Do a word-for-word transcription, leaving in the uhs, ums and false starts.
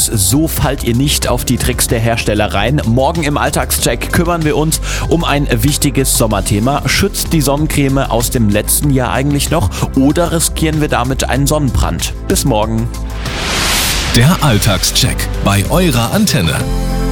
Tipps, so fallt ihr nicht auf die Tricks der Hersteller rein. Morgen im Alltagscheck kümmern wir uns um ein wichtiges Sommerthema. Schützt die Sonnencreme aus dem letzten Jahr eigentlich noch oder riskieren wir damit einen Sonnenbrand? Bis morgen. Der Alltagscheck bei eurer Antenne.